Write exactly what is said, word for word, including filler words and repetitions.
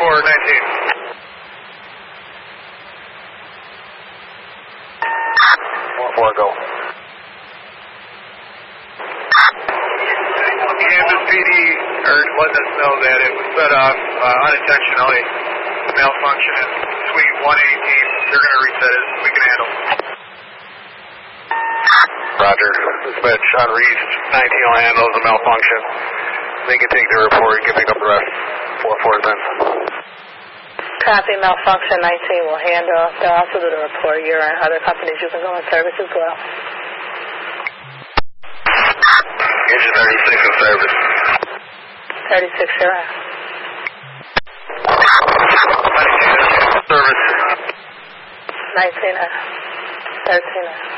four nineteen. four four, go. Kansas P D are letting us know that it was set off uh, unintentionally, malfunction at suite one eighteen. They're going to reset it. We can handle it. Roger. Dispatch on Reese nineteen will handle the malfunction. They can take the report. You can pick up the rest. four four then. Copy, malfunction nineteen will handle. They'll also do the report. You're in other companies. You can go in service as well. Engine thirty-six in service. thirty-six, you're in. Service. nineteen, thirteen.